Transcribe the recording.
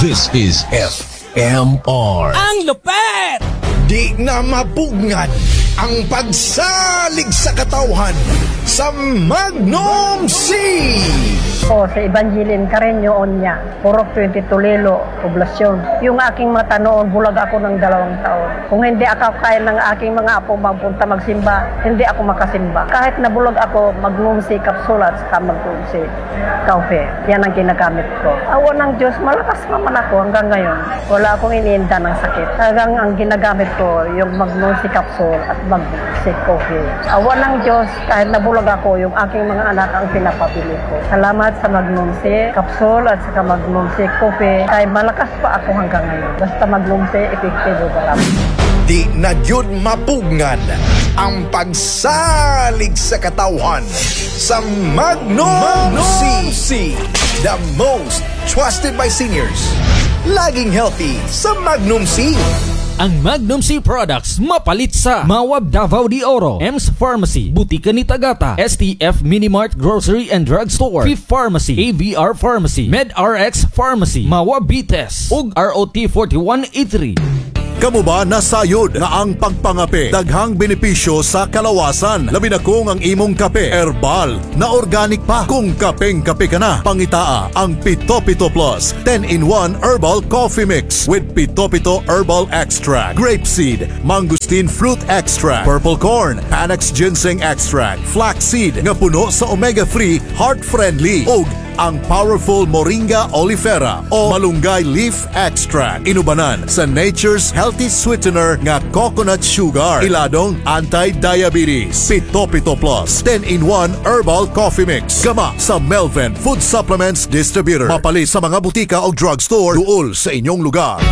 This is FMR. Ang lupet! Di na mapugnan ang pagsalig sa katawhan sa Magnum C. O sa Evangeline Carreño Onya, Purok 20 Tulilo, Poblasyon. Yung aking mata noon, bulag ako ng 2 taon. Kung hindi ako kaya ng aking mga apo magpunta magsimba, hindi ako makasimba. Kahit na bulag ako, Magnum C capsule at saka Magnum C coffee. Yan ang ginagamit ko. Awa ng Diyos, malakas naman ako hanggang ngayon. Wala akong iniinda ng sakit. Hanggang ang ginagamit ko, yung Magnum C capsule at Magnum C coffee. Awa ng Diyos, kahit na bulag ako, yung aking mga anak ang pinapabili ko. Salamat sa Magnum C capsule at saka Magnum C coffee. Kaya malakas pa ako hanggang ngayon. Basta Magnum C, epektibo ba lang. Di na yun mapugnan ang pagsalig sa katawhan sa Magnum C. The most trusted by seniors. Laging healthy sa Magnum C. Ang Magnum C products mapalit sa Mawab Davao de Oro, Ems Pharmacy, Butika ni Tagata, STF Minimart Grocery and Drug Store, Fifth Pharmacy, AVR Pharmacy, MedRx Pharmacy, Mawab Bites, ug ROT 4183. Kamu ba nasayod nga ang pagpangape daghang benepisyo sa kalawasan? Labi na kung ang imong kape herbal na organic pa. Kung kapeng-kape ka na, pangitaa ang Pito Pito Plus 10-in-1 Herbal Coffee Mix with Pito Pito Herbal Extract, Grapeseed, Mangosteen Fruit Extract, Purple Corn, Panax Ginseng Extract, Flaxseed nga puno sa omega-3, heart-friendly ug ang powerful Moringa Oleifera o Malunggay Leaf Extract. Inubanan sa Nature's Healthy Sweetener nga coconut sugar. Iladong anti-diabetes. Pito Pito Plus 10-in-1 Herbal Coffee Mix. Gama sa Melvin Food Supplements Distributor. Mapali sa mga butika o drugstore duol sa inyong lugar.